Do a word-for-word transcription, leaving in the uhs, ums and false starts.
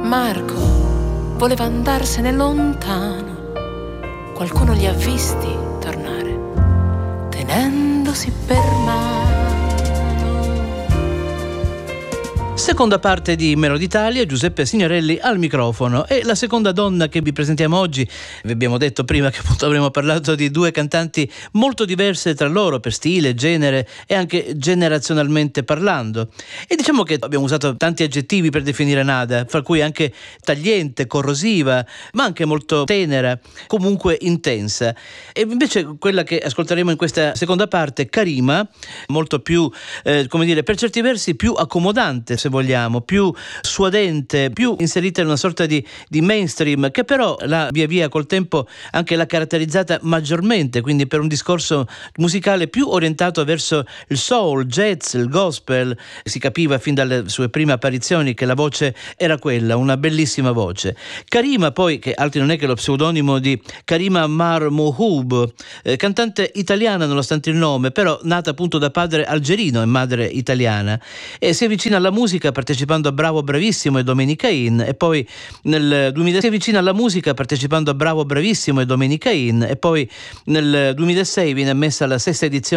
Marco voleva andarsene lontano, qualcuno li ha visti tornare, tenendosi per mano. Seconda parte di Melody Italia, Giuseppe Signorelli al microfono. E la seconda donna che vi presentiamo oggi, vi abbiamo detto prima che appunto avremmo parlato di due cantanti molto diverse tra loro per stile, genere e anche generazionalmente parlando. E diciamo che abbiamo usato tanti aggettivi per definire Nada, fra cui anche tagliente, corrosiva, ma anche molto tenera, comunque intensa. E invece quella che ascolteremo in questa seconda parte, Karima, molto più, eh, come dire, per certi versi più accomodante, se vogliamo, più suadente, più inserita in una sorta di, di mainstream, che però la, via via col tempo anche l'ha caratterizzata maggiormente, quindi per un discorso musicale più orientato verso il soul, jazz, il gospel. Si capiva fin dalle sue prime apparizioni che la voce era quella, una bellissima voce. Karima poi, che altro non è che lo pseudonimo di Karima Mar Mohub, eh, cantante italiana nonostante il nome, però nata appunto da padre algerino e madre italiana, e si avvicina alla musica partecipando a Bravo Bravissimo e Domenica In, e poi nel duemilasei si avvicina alla musica partecipando a Bravo Bravissimo e Domenica In, e poi nel duemilasei viene ammessa alla sesta edizione